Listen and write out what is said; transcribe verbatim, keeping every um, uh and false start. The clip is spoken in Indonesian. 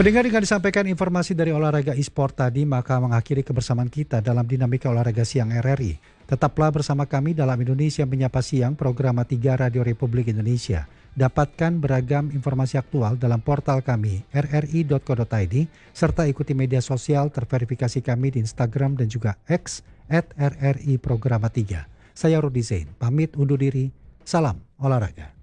Pendengar, dengan disampaikan informasi dari olahraga e-sport tadi, maka mengakhiri kebersamaan kita dalam Dinamika Olahraga Siang R R I. Tetaplah bersama kami dalam Indonesia Menyapa Siang, program tiga Radio Republik Indonesia. Dapatkan beragam informasi aktual dalam portal kami r r i dot co dot i d, serta ikuti media sosial terverifikasi kami di Instagram dan juga X at r r i programa tiga. Saya Rudi Zain, pamit undur diri, salam olahraga.